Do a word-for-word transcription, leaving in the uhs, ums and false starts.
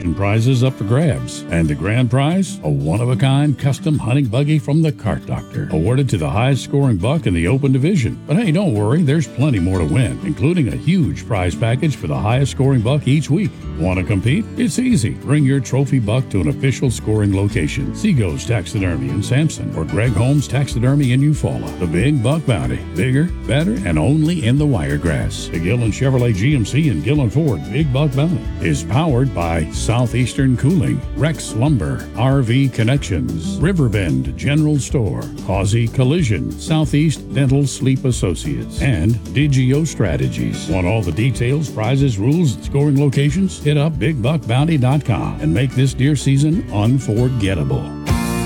and prizes up for grabs. And the grand prize? A one-of-a-kind custom hunting buggy from the Cart Doctor, awarded to the highest scoring buck in the open division. But hey, don't worry, there's plenty more to win, including a huge prize package for the highest scoring buck each week. Want to compete? It's easy. Bring your trophy buck to an official scoring location. Seago's Taxidermy in Sampson or Greg Holmes Taxidermy in Eufaula. The Big Buck Bounty. Bigger, better, and only in the Wiregrass. The Gillen Chevrolet G M C and Gillen Ford Big Buck Bounty is powered by Southeastern Cooling, Rex Lumber, R V Connections, Riverbend General Store, Causey Collision, Southeast Dental Sleep Associates, and Digio Strategies. Want all the details, prizes, rules, and scoring locations? Hit up big buck bounty dot com and make this deer season unforgettable.